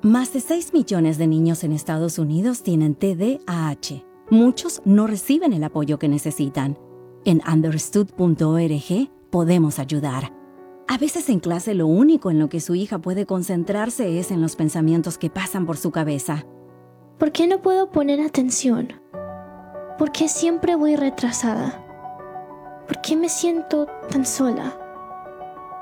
Más de 6 millones de niños en Estados Unidos tienen TDAH. Muchos no reciben el apoyo que necesitan. En understood.org podemos ayudar. A veces en clase lo único en lo que su hija puede concentrarse es en los pensamientos que pasan por su cabeza. ¿Por qué no puedo poner atención? ¿Por qué siempre voy retrasada? ¿Por qué me siento tan sola?